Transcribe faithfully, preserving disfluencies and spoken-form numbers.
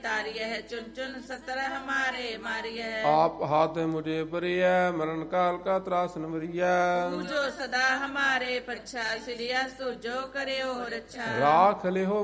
तारिय है चुन चुन सतर हमारे मारिय है। आप हाथ मुझे परिय मरण काल का त्रासन मरिय। तू जो सदा हमारे पच्छा सिलिया सो जो करे हो रक्षा। राख ले हो